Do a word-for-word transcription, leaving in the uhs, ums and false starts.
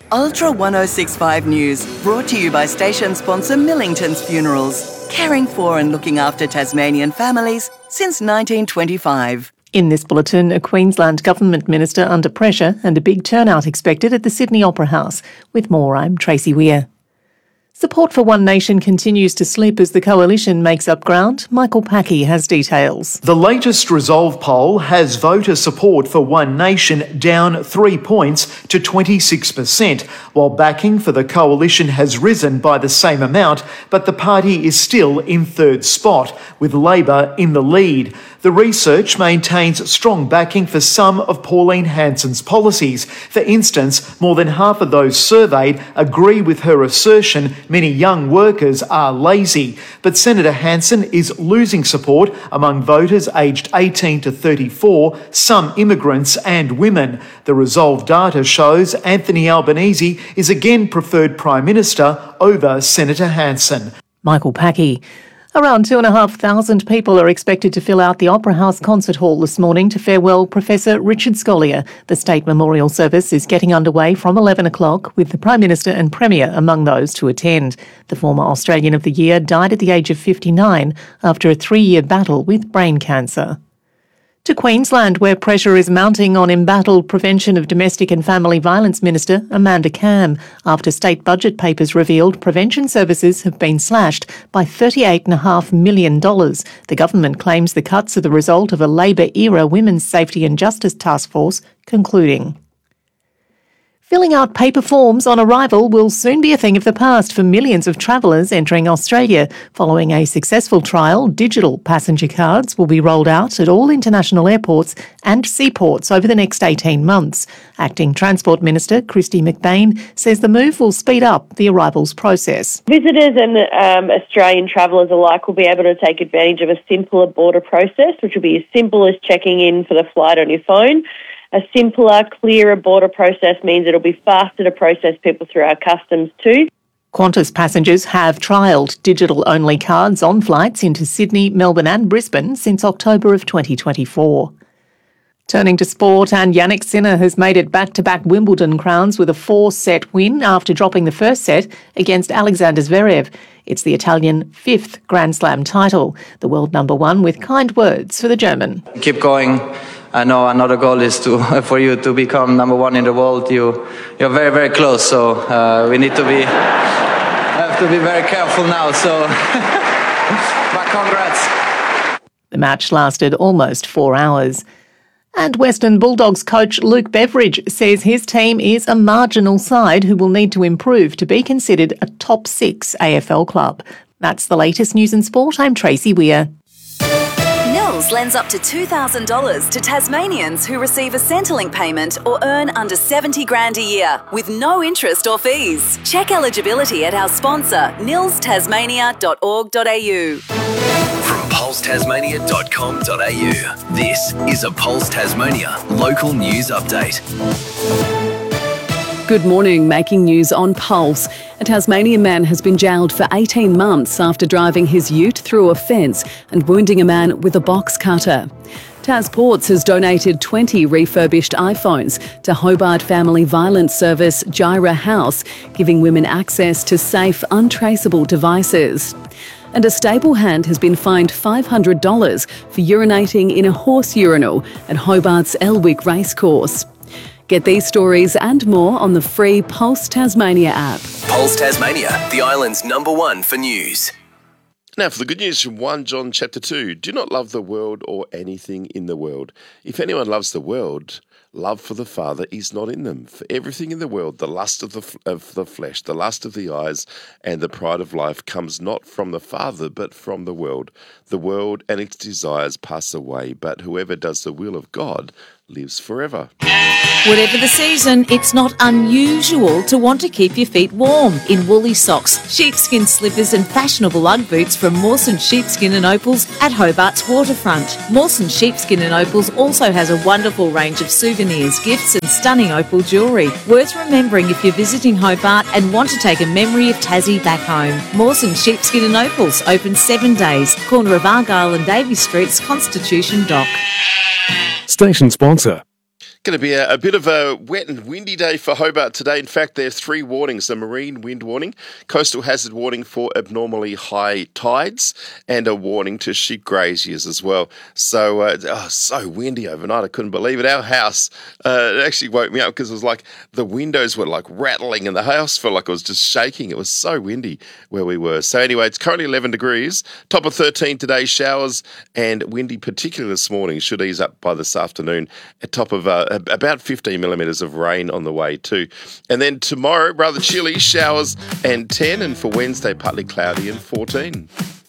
Ultra ten sixty-five News, brought to you by station sponsor Millington's Funerals, caring for and looking after Tasmanian families since nineteen twenty-five. In this bulletin, a Queensland Government Minister under pressure and a big turnout expected at the Sydney Opera House. With more, I'm Tracy Weir. Support for One Nation continues to slip as the coalition makes up ground. Michael Packey has details. The latest Resolve poll has voter support for One Nation down three points to twenty-six percent, while backing for the coalition has risen by the same amount, but the party is still in third spot, with Labor in the lead. The research maintains strong backing for some of Pauline Hanson's policies. For instance, more than half of those surveyed agree with her assertion many young workers are lazy. But Senator Hanson is losing support among voters aged eighteen to thirty-four, some immigrants and women. The Resolve data shows Anthony Albanese is again preferred Prime Minister over Senator Hanson. Michael Packey. Around two and a half thousand people are expected to fill out the Opera House Concert Hall this morning to farewell Professor Richard Scolyer. The state memorial service is getting underway from eleven o'clock, with the Prime Minister and Premier among those to attend. The former Australian of the Year died at the age of fifty-nine after a three-year battle with brain cancer. To Queensland, where pressure is mounting on embattled Prevention of Domestic and Family Violence Minister Amanda Cam, after state budget papers revealed prevention services have been slashed by thirty-eight point five million dollars. The government claims the cuts are the result of a Labor-era Women's Safety and Justice Task Force concluding. Filling out paper forms on arrival will soon be a thing of the past for millions of travellers entering Australia. Following a successful trial, digital passenger cards will be rolled out at all international airports and seaports over the next eighteen months. Acting Transport Minister Kristy McBain says the move will speed up the arrivals process. Visitors and um, Australian travellers alike will be able to take advantage of a simpler border process, which will be as simple as checking in for the flight on your phone. A simpler, clearer border process means it'll be faster to process people through our customs too. Qantas passengers have trialled digital-only cards on flights into Sydney, Melbourne and Brisbane since October of twenty twenty-four. Turning to sport, and Jannik Sinner has made it back-to-back Wimbledon crowns with a four-set win after dropping the first set against Alexander Zverev. It's the Italian fifth Grand Slam title, the world number one with kind words for the German. Keep going. I know another goal is to for you to become number one in the world. You, you're very, very close, so uh, we need to be have to be very careful now. So, but congrats. The match lasted almost four hours. And Western Bulldogs coach Luke Beveridge says his team is a marginal side who will need to improve to be considered a top six A F L club. That's the latest news and sport. I'm Tracy Weir. Nils lends up to two thousand dollars to Tasmanians who receive a Centrelink payment or earn under seventy grand a year with no interest or fees. Check eligibility at our sponsor, nils tasmania dot org dot a u. From pulse tasmania dot com dot a u, this is a Pulse Tasmania local news update. Good morning, making news on Pulse. A Tasmanian man has been jailed for eighteen months after driving his ute through a fence and wounding a man with a box cutter. TasPorts has donated twenty refurbished iPhones to Hobart Family Violence Service Gyra House, giving women access to safe, untraceable devices. And a stable hand has been fined five hundred dollars for urinating in a horse urinal at Hobart's Elwick Racecourse. Get these stories and more on the free Pulse Tasmania app. Pulse Tasmania, the island's number one for news. Now for the good news from First John chapter two. Do not love the world or anything in the world. If anyone loves the world, love for the Father is not in them. For everything in the world, the lust of the, of the flesh, the lust of the eyes, and the pride of life comes not from the Father, but from the world. The world and its desires pass away, but whoever does the will of God lives forever. Whatever the season, it's not unusual to want to keep your feet warm in woolly socks, sheepskin slippers and fashionable Ugg boots from Mawson Sheepskin and Opals at Hobart's waterfront. Mawson Sheepskin and Opals also has a wonderful range of souvenirs, gifts and stunning opal jewellery. Worth remembering if you're visiting Hobart and want to take a memory of Tassie back home. Mawson Sheepskin and Opals, open seven days, corner of Argyle and Davies Streets, Constitution Dock. Station sponsor. Going to be a, a bit of a wet and windy day for Hobart today. In fact, there are three warnings: the marine wind warning, coastal hazard warning for abnormally high tides, and a warning to sheep graziers as well. So, uh, oh, so windy overnight. I couldn't believe it. Our house, uh, it actually woke me up because it was like the windows were like rattling and the house felt like it was just shaking. It was so windy where we were. So anyway, it's currently eleven degrees, top of thirteen today, showers and windy, particularly this morning. Should ease up by this afternoon at top of uh, about fifteen millimetres of rain on the way too. And then tomorrow, rather chilly, showers and ten, and for Wednesday, partly cloudy and fourteen.